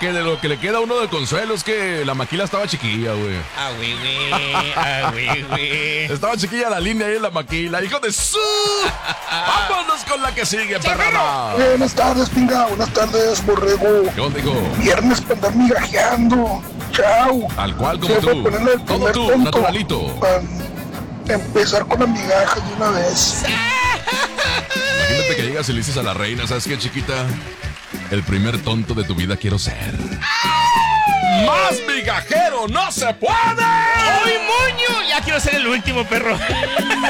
que de lo que le queda a uno de consuelo es que la maquila estaba chiquilla, güey. Güey. Estaba chiquilla la línea ahí en la maquila. ¡Hijo de su! ¡Vámonos con la que sigue, perrada! Buenas tardes, pinga. Buenas tardes, borrego. ¿Qué onda, hijo? Viernes para andar migajeando. Chao. Al cual como Se fue tú. ponerle el Todo primer tú, tonto naturalito. para empezar con las migajas de una vez. Imagínate que llegas y le dices a la reina, ¿sabes qué, chiquita? El primer tonto de tu vida quiero ser. ¡Más migajero no se puede! ¡Ay, moño! Ya quiero ser el último, perro.